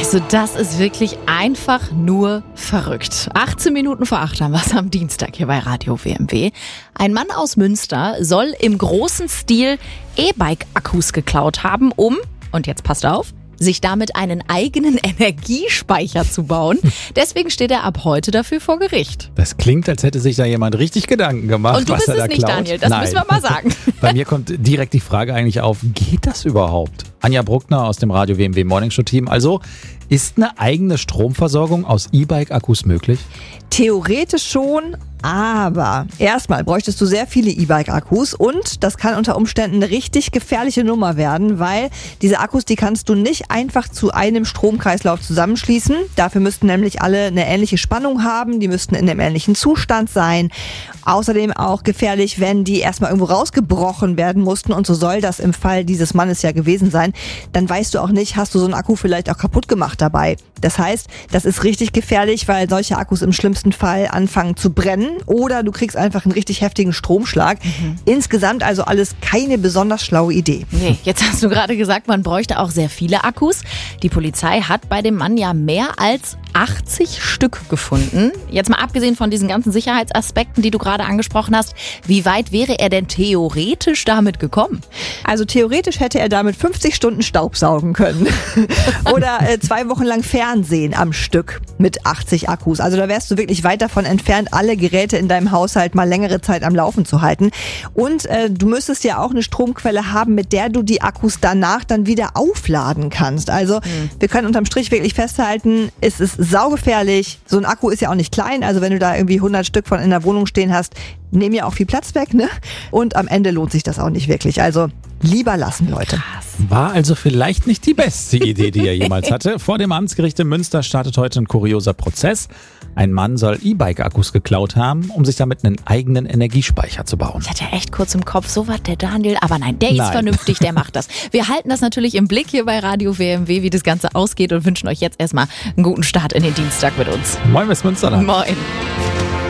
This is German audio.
Also das ist wirklich einfach nur verrückt. 18 Minuten vor 8 haben wir es am Dienstag hier bei Radio WMW. Ein Mann aus Münster soll im großen Stil E-Bike-Akkus geklaut haben, und jetzt passt auf, sich damit einen eigenen Energiespeicher zu bauen. Deswegen steht er ab heute dafür vor Gericht. Das klingt, als hätte sich da jemand richtig Gedanken gemacht. Und du bist es nicht, Daniel, das müssen wir mal sagen. Bei mir kommt direkt die Frage eigentlich auf, geht das überhaupt? Anja Bruckner aus dem Radio WMW Morningshow Team. Also, ist eine eigene Stromversorgung aus E-Bike-Akkus möglich? Theoretisch schon, aber erstmal bräuchtest du sehr viele E-Bike-Akkus und das kann unter Umständen eine richtig gefährliche Nummer werden, weil diese Akkus, die kannst du nicht einfach zu einem Stromkreislauf zusammenschließen. Dafür müssten nämlich alle eine ähnliche Spannung haben, die müssten in einem ähnlichen Zustand sein. Außerdem auch gefährlich, wenn die erstmal irgendwo rausgebrochen werden mussten, und so soll das im Fall dieses Mannes ja gewesen sein. Dann weißt du auch nicht, hast du so einen Akku vielleicht auch kaputt gemacht dabei. Das heißt, das ist richtig gefährlich, weil solche Akkus im schlimmsten Fall anfangen zu brennen oder du kriegst einfach einen richtig heftigen Stromschlag. Insgesamt also alles keine besonders schlaue Idee. Nee, jetzt hast du gerade gesagt, man bräuchte auch sehr viele Akkus. Die Polizei hat bei dem Mann ja mehr als 80 Stück gefunden. Jetzt mal abgesehen von diesen ganzen Sicherheitsaspekten, die du gerade angesprochen hast, wie weit wäre er denn theoretisch damit gekommen? Also theoretisch hätte er damit 50 Stunden Staubsaugen können. Oder 2 Wochen lang Fernsehen am Stück mit 80 Akkus. Also da wärst du wirklich weit davon entfernt, alle Geräte in deinem Haushalt mal längere Zeit am Laufen zu halten. Und du müsstest ja auch eine Stromquelle haben, mit der du die Akkus danach dann wieder aufladen kannst. Also wir können unterm Strich wirklich festhalten, es ist saugefährlich. So ein Akku ist ja auch nicht klein. Also wenn du da irgendwie 100 Stück von in der Wohnung stehen hast, nehmen ja auch viel Platz weg, ne? Und am Ende lohnt sich das auch nicht wirklich. Also lieber lassen, Leute. War also vielleicht nicht die beste Idee, die er jemals hatte. Vor dem Amtsgericht in Münster startet heute ein kurioser Prozess. Ein Mann soll E-Bike-Akkus geklaut haben, um sich damit einen eigenen Energiespeicher zu bauen. Ich hatte echt kurz im Kopf, so was der Daniel, aber nein, der ist vernünftig, der macht das. Wir halten das natürlich im Blick hier bei Radio WMW, wie das Ganze ausgeht, und wünschen euch jetzt erstmal einen guten Start in den Dienstag mit uns. Moin bis Münsterland. Moin.